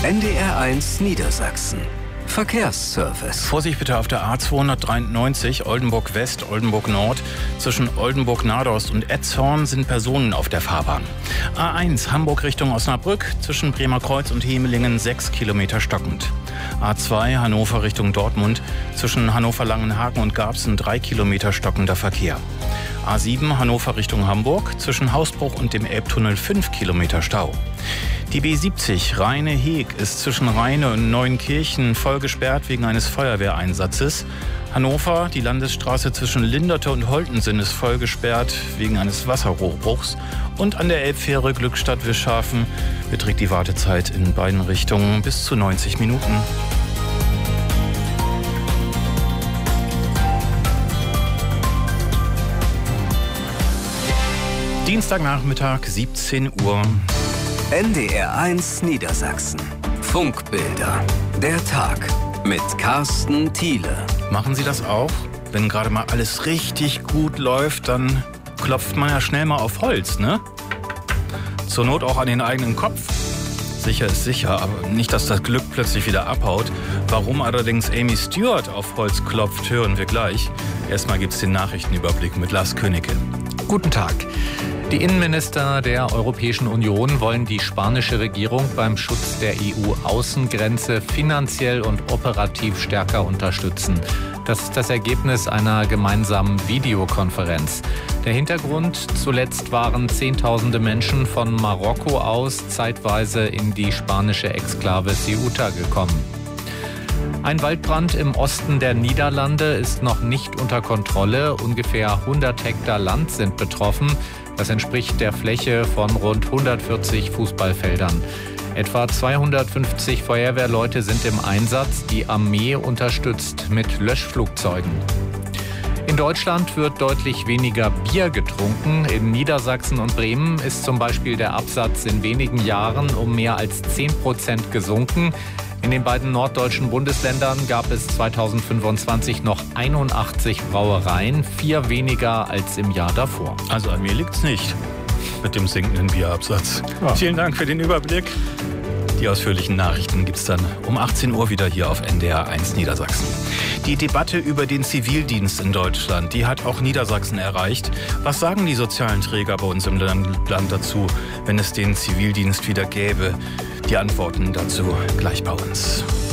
NDR1 Niedersachsen. Verkehrsservice. Vorsicht bitte auf der A293 Oldenburg West, Oldenburg Nord. Zwischen Oldenburg-Nadost und Etzhorn sind Personen auf der Fahrbahn. A1 Hamburg Richtung Osnabrück. Zwischen Bremerkreuz und Hemelingen 6 Kilometer stockend. A2 Hannover Richtung Dortmund. Zwischen Hannover-Langenhagen und Garbsen 3 Kilometer stockender Verkehr. A7 Hannover Richtung Hamburg. Zwischen Hausbruch und dem Elbtunnel 5 Kilometer Stau. Die B70 Rheine-Heg ist zwischen Rheine und Neuenkirchen voll gesperrt wegen eines Feuerwehreinsatzes. Hannover, die Landesstraße zwischen Linderte und Holtensen ist voll gesperrt wegen eines Wasserrohrbruchs. Und an der Elbfähre Glückstadt-Wischhafen beträgt die Wartezeit in beiden Richtungen bis zu 90 Minuten. Dienstagnachmittag, 17 Uhr. NDR1 Niedersachsen. Funkbilder. Der Tag mit Carsten Thiele. Machen Sie das auch? Wenn gerade mal alles richtig gut läuft, dann klopft man ja schnell mal auf Holz, ne? Zur Not auch an den eigenen Kopf. Sicher ist sicher, aber nicht, dass das Glück plötzlich wieder abhaut. Warum allerdings Amy Stewart auf Holz klopft, hören wir gleich. Erstmal gibt's den Nachrichtenüberblick mit Lars Königke. Guten Tag. Die Innenminister der Europäischen Union wollen die spanische Regierung beim Schutz der EU-Außengrenze finanziell und operativ stärker unterstützen. Das ist das Ergebnis einer gemeinsamen Videokonferenz. Der Hintergrund: Zuletzt waren Zehntausende Menschen von Marokko aus zeitweise in die spanische Exklave Ceuta gekommen. Ein Waldbrand im Osten der Niederlande ist noch nicht unter Kontrolle. Ungefähr 100 Hektar Land sind betroffen. Das entspricht der Fläche von rund 140 Fußballfeldern. Etwa 250 Feuerwehrleute sind im Einsatz. Die Armee unterstützt mit Löschflugzeugen. In Deutschland wird deutlich weniger Bier getrunken. In Niedersachsen und Bremen ist zum Beispiel der Absatz in wenigen Jahren um mehr als 10% gesunken. In den beiden norddeutschen Bundesländern gab es 2025 noch 81 Brauereien, 4 weniger als im Jahr davor. Also an mir liegt's nicht mit dem sinkenden Bierabsatz. Ja. Vielen Dank für den Überblick. Die ausführlichen Nachrichten gibt's dann um 18 Uhr wieder hier auf NDR1 Niedersachsen. Die Debatte über den Zivildienst in Deutschland, die hat auch Niedersachsen erreicht. Was sagen die sozialen Träger bei uns im Land dazu, wenn es den Zivildienst wieder gäbe? Die Antworten dazu gleich bei uns.